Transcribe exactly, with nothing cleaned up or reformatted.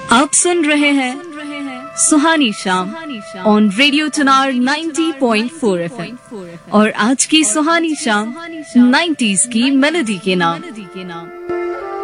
आप सुन रहे हैं सुहानी शाम ऑन रेडियो चनार नब्बे पॉइंट चार एफएम और आज की सुहानी शाम नाइंटीज़ की मेलोडी के नाम।